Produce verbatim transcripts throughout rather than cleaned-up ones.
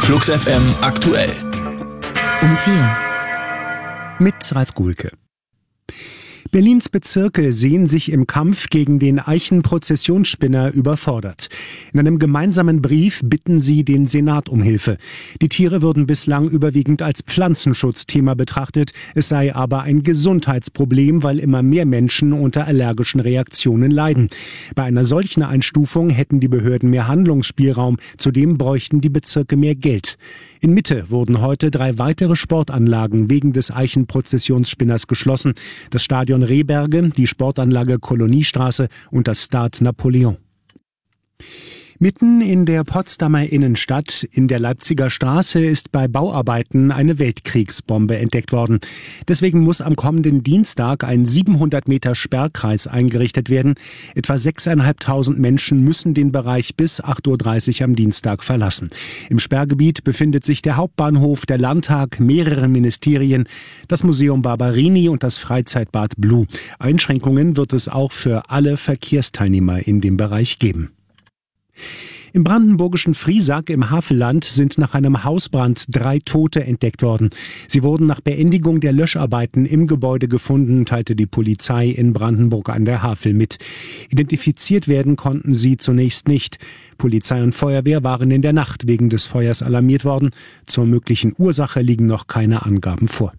Flux F M aktuell. Um vier. Mit Ralf Guhlke. Berlins Bezirke sehen sich im Kampf gegen den Eichenprozessionsspinner überfordert. In einem gemeinsamen Brief bitten sie den Senat um Hilfe. Die Tiere würden bislang überwiegend als Pflanzenschutzthema betrachtet. Es sei aber ein Gesundheitsproblem, weil immer mehr Menschen unter allergischen Reaktionen leiden. Bei einer solchen Einstufung hätten die Behörden mehr Handlungsspielraum. Zudem bräuchten die Bezirke mehr Geld. In Mitte wurden heute drei weitere Sportanlagen wegen des Eichenprozessionsspinners geschlossen. Das Stadion Rehberge, die Sportanlage Koloniestraße und das Stade Napoleon. Mitten in der Potsdamer Innenstadt, in der Leipziger Straße, ist bei Bauarbeiten eine Weltkriegsbombe entdeckt worden. Deswegen muss am kommenden Dienstag ein siebenhundert Meter Sperrkreis eingerichtet werden. Etwa sechstausendfünfhundert Menschen müssen den Bereich bis acht Uhr dreißig am Dienstag verlassen. Im Sperrgebiet befindet sich der Hauptbahnhof, der Landtag, mehrere Ministerien, das Museum Barberini und das Freizeitbad Blue. Einschränkungen wird es auch für alle Verkehrsteilnehmer in dem Bereich geben. Im brandenburgischen Friesack im Havelland sind nach einem Hausbrand drei Tote entdeckt worden. Sie wurden nach Beendigung der Löscharbeiten im Gebäude gefunden, teilte die Polizei in Brandenburg an der Havel mit. Identifiziert werden konnten sie zunächst nicht. Polizei und Feuerwehr waren in der Nacht wegen des Feuers alarmiert worden. Zur möglichen Ursache liegen noch keine Angaben vor.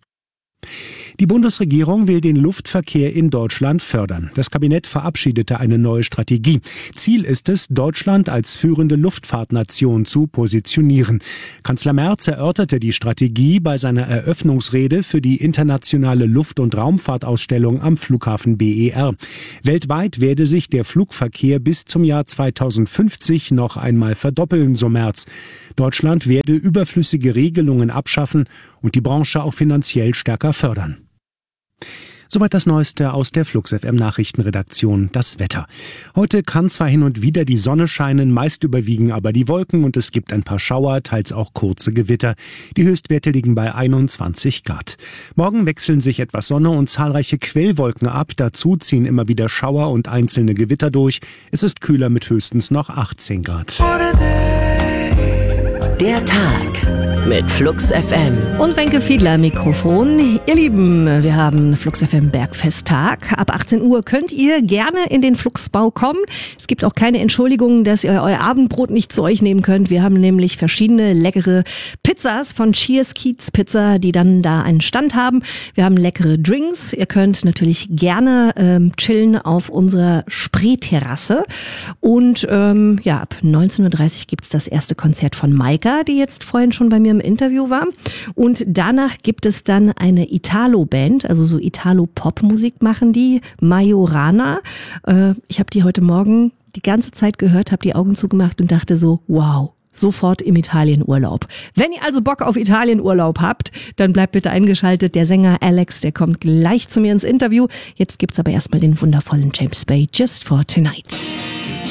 Die Bundesregierung will den Luftverkehr in Deutschland fördern. Das Kabinett verabschiedete eine neue Strategie. Ziel ist es, Deutschland als führende Luftfahrtnation zu positionieren. Kanzler Merz erörterte die Strategie bei seiner Eröffnungsrede für die internationale Luft- und Raumfahrtausstellung am Flughafen B E R. Weltweit werde sich der Flugverkehr bis zum Jahr zweitausendfünfzig noch einmal verdoppeln, so Merz. Deutschland werde überflüssige Regelungen abschaffen und die Branche auch finanziell stärker fördern. Soweit das Neueste aus der Flux F M Nachrichtenredaktion, das Wetter. Heute kann zwar hin und wieder die Sonne scheinen, meist überwiegen aber die Wolken und es gibt ein paar Schauer, teils auch kurze Gewitter. Die Höchstwerte liegen bei einundzwanzig Grad. Morgen wechseln sich etwas Sonne und zahlreiche Quellwolken ab. Dazu ziehen immer wieder Schauer und einzelne Gewitter durch. Es ist kühler mit höchstens noch achtzehn Grad. Der Tag mit Flux F M. Und Wenke Fiedler am Mikrofon. Ihr Lieben, wir haben Flux F M Bergfesttag. Ab achtzehn Uhr könnt ihr gerne in den Fluxbau kommen. Es gibt auch keine Entschuldigung, dass ihr euer Abendbrot nicht zu euch nehmen könnt. Wir haben nämlich verschiedene leckere Pizzas von Cheers Kiez Pizza, die dann da einen Stand haben. Wir haben leckere Drinks. Ihr könnt natürlich gerne ähm, chillen auf unserer Spreeterrasse. Und ähm, ja, ab neunzehn Uhr dreißig gibt's das erste Konzert von Maika, die jetzt vorhin schon bei mir im Interview war. Und danach gibt es dann eine Italo-Band, also so Italo-Pop-Musik machen die, Majorana. Äh, ich habe die heute Morgen die ganze Zeit gehört, habe die Augen zugemacht und dachte so, wow, sofort im Italienurlaub. Wenn ihr also Bock auf Italienurlaub habt, dann bleibt bitte eingeschaltet. Der Sänger Alex, der kommt gleich zu mir ins Interview. Jetzt gibt's aber erstmal den wundervollen James Bay, Just for Tonight.